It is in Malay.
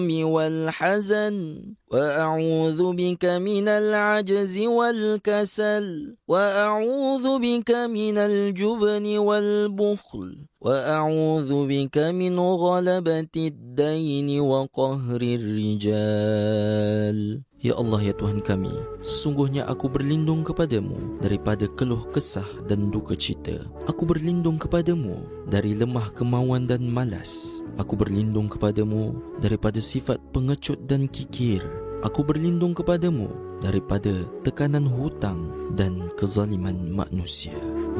والحزن وأعوذ بك من العجز والكسل وأعوذ بك من الجبن والبخل وأعوذ بك من غلبة الدين وقهر الرجال. Ya Allah, ya Tuhan kami, sesungguhnya aku berlindung kepadamu daripada keluh kesah dan duka cita. Aku berlindung kepadamu dari lemah kemauan dan malas. Aku berlindung kepadamu daripada sifat pengecut dan kikir. Aku berlindung kepadamu daripada tekanan hutang dan kezaliman manusia.